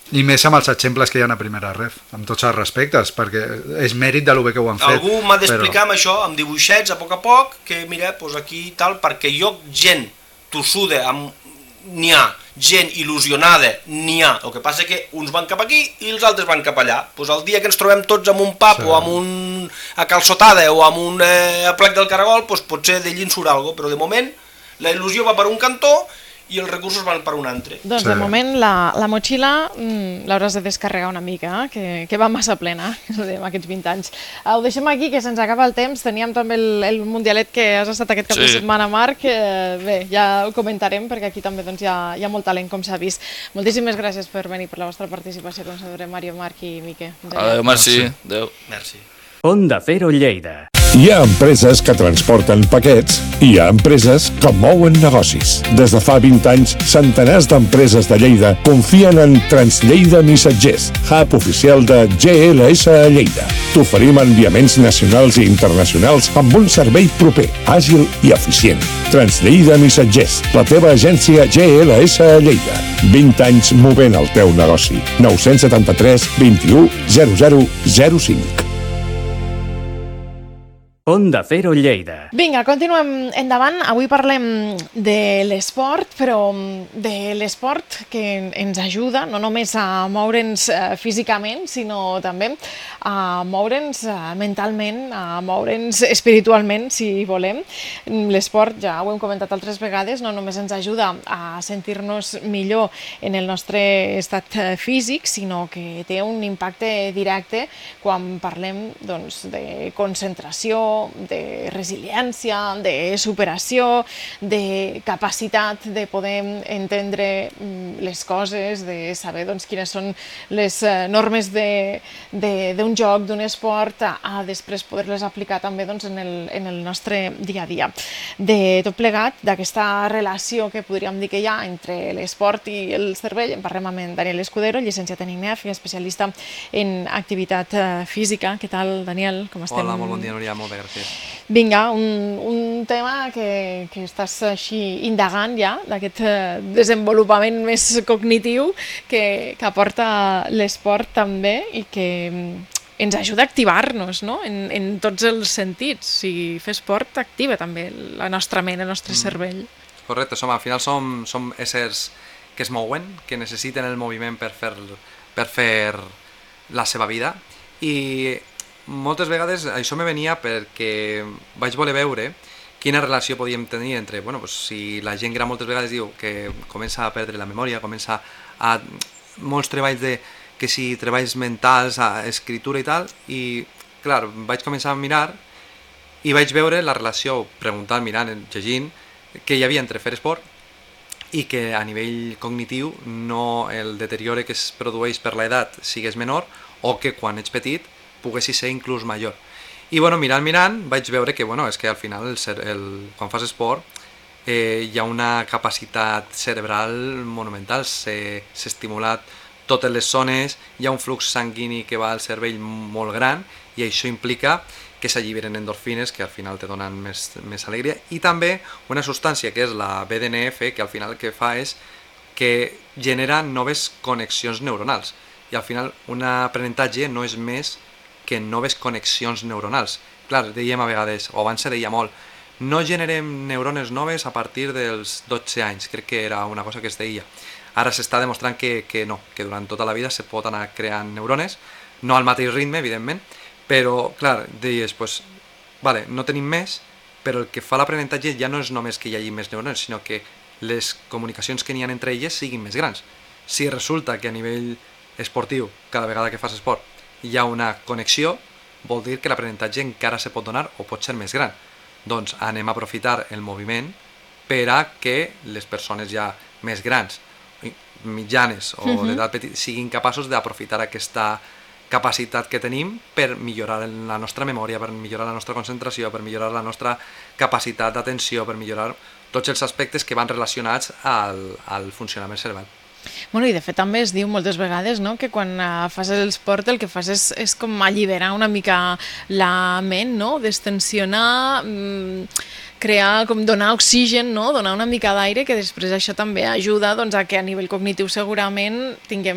I més amb els exemples que hi ha a primera ref, amb tots els respectes, perquè és mèrit de lo bé que ho han fet. Algú m'ha d'explicar amb això, amb dibuixets, a poc, que mira, doncs aquí tal, perquè jo, gent tossuda, n'hi ha, gent il·lusionada, n'hi ha. El que passa és que uns van cap aquí i els altres van cap allà. Doncs el dia que ens trobem tots amb un pub o amb a calçotada o amb un plec del caragol, doncs potser d'allí en surt alguna cosa, però de moment la il·lusió va per un cantó i els recursos van per un altre. Doncs de moment la motxilla l'hauràs de descarregar una mica, que va massa plena amb aquests 20 anys. Ho deixem aquí, que se'ns acaba el temps. Teníem també el mundialet que has estat aquest cap de setmana, Marc. Bé, ja ho comentarem, perquè aquí també hi ha molt talent, com s'ha vist. Moltíssimes gràcies per venir, per la vostra participació, com sempre, Mario, Marc i Miquel. Adéu, merci. Adéu. Merci. Onda Cero Lleida. Hi ha empreses que transporten paquets i hi ha empreses que mouen negocis. Des de fa 20 anys, centenars d'empreses de Lleida confien en Translleida Missatgers, hub oficial de GLS a Lleida. T'oferim enviaments nacionals i internacionals amb un servei proper, àgil i eficient. Translleida Missatgers, la teva agència GLS a Lleida. 20 anys movent el teu negoci. 973 21 0005. Onda Cero Lleida. Vinga, continuem endavant. Avui parlem de l'esport, però de l'esport que ens ajuda no només a moure'ns físicament, sinó també a moure'ns mentalment, a moure'ns espiritualment, si volem. L'esport, ja ho hem comentat altres vegades, no només ens ajuda a sentir-nos millor en el nostre estat físic, sinó que té un impacte directe quan parlem de concentració, de resiliència, de superació, de capacitat de poder entendre les coses, de saber quines són les normes d'un joc, d'un esport, a després poder-les aplicar també en el nostre dia a dia. De tot plegat, d'aquesta relació que podríem dir que hi ha entre l'esport i el cervell, en parlem amb en Daniel Escudero, llicenciat en INEF i especialista en activitat física. Què tal, Daniel? Com estem? Hola, molt bon dia, Núria, molt bé, gràcies. Vinga, un tema que estàs així indagant ja, d'aquest desenvolupament més cognitiu que aporta l'esport també i que ens ajuda a activar-nos, no? En tots els sentits. Si fer esport activa també la nostra ment, el nostre cervell. Correcte, al final som éssers que es mouen, que necessiten el moviment per fer la seva vida, i moltes vegades això me venia perquè vaig voler veure quina relació podíem tenir entre, si la gent gran moltes vegades diu que comença a perdre la memòria, comença a molts treballs que si treballs mentals, escritura i tal, i clar, vaig començar a mirar i vaig veure la relació, preguntant, mirant, llegint, que hi havia entre fer esport i que a nivell cognitiu no el deteriore que es produeix per l'edat sigués menor, o que quan ets petit poguessis ser inclús major. I mirant, vaig veure que és que al final quan fas esport hi ha una capacitat cerebral monumental, s'ha estimulat totes les zones, hi ha un flux sanguini que va al cervell molt gran i això implica que s'alliberen endorfines que al final te donen més alegria, i també una substància que és la BDNF, que al final el que fa és que genera noves connexions neuronals, i al final un aprenentatge no és més que noves connexions neuronals. Clar, dèiem a vegades, o abans se deia molt, no generem neurones noves a partir dels 12 anys, crec que era una cosa que es deia. Ara s'està demostrant que no, que durant tota la vida se pot anar creant neurones, no al mateix ritme, evidentment, però, clar, deies, no tenim més, però el que fa l'aprenentatge ja no és només que hi hagi més neurones, sinó que les comunicacions que n'hi ha entre elles siguin més grans. Si resulta que a nivell esportiu, cada vegada que fas esport, hi ha una connexió, vol dir que l'aprenentatge encara se pot donar o pot ser més gran. Doncs anem a aprofitar el moviment per a que les persones ja més grans, mitjanes o d'edat petita, siguin capaços d'aprofitar aquesta capacitat que tenim per millorar la nostra memòria, per millorar la nostra concentració, per millorar la nostra capacitat d'atenció, per millorar tots els aspectes que van relacionats al funcionament cerebral. I de fet també es diu moltes vegades que quan fas l'esport el que fas és com alliberar una mica la ment, destensionar, crear, com donar oxigen, donar una mica d'aire, que després això també ajuda a que a nivell cognitiu segurament tinguem